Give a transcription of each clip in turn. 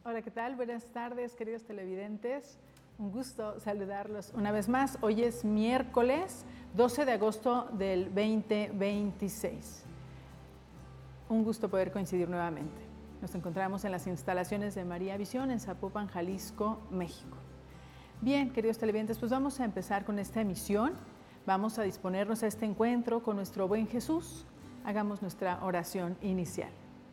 Hola, ¿qué tal? Buenas tardes, queridos televidentes. Un gusto saludarlos una vez más. Hoy es miércoles 12 de agosto del 2026. Un gusto poder coincidir nuevamente. Nos encontramos en las instalaciones de María Visión en Zapopan, Jalisco, México. Bien, queridos televidentes, pues vamos a empezar con esta emisión. Vamos a disponernos a este encuentro con nuestro buen Jesús. Hagamos nuestra oración inicial.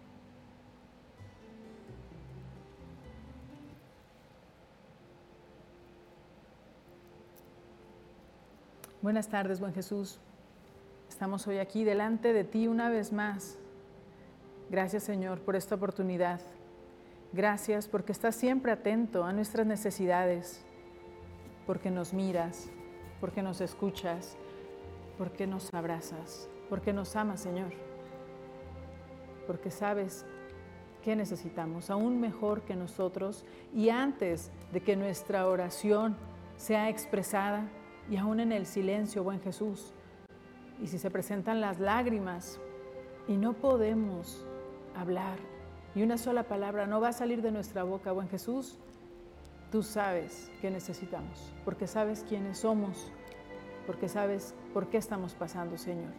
Buenas tardes, buen Jesús. Estamos hoy aquí delante de ti una vez más. Gracias, Señor, por esta oportunidad. Gracias porque estás siempre atento a nuestras necesidades, porque nos miras, porque nos escuchas, porque nos abrazas, porque nos amas, Señor, porque sabes qué necesitamos, aún mejor que nosotros, y antes de que nuestra oración sea expresada, y aún en el silencio, buen Jesús, y si se presentan las lágrimas y no podemos hablar, y una sola palabra no va a salir de nuestra boca, buen Jesús, tú sabes qué necesitamos, porque sabes quiénes somos, porque sabes por qué estamos pasando, Señor.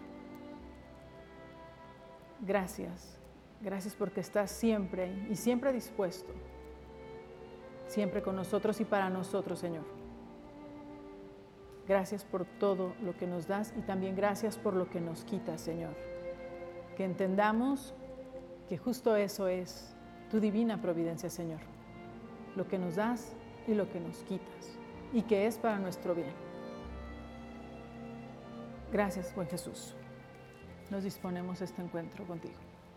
Gracias, gracias porque estás siempre y siempre dispuesto, siempre con nosotros y para nosotros, Señor. Gracias por todo lo que nos das y también gracias por lo que nos quitas, Señor. Que entendamos que justo eso es tu divina providencia, Señor. Lo que nos das y lo que nos quitas, y que es para nuestro bien. Gracias, buen Jesús. Nos disponemos a este encuentro contigo.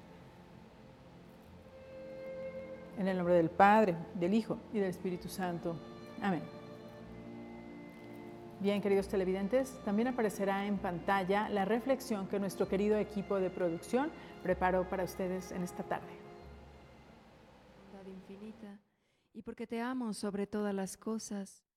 En el nombre del Padre, del Hijo y del Espíritu Santo. Amén. Bien, queridos televidentes, también aparecerá en pantalla la reflexión que nuestro querido equipo de producción preparó para ustedes en esta tarde. Bondad infinita, y porque te amo sobre todas las cosas,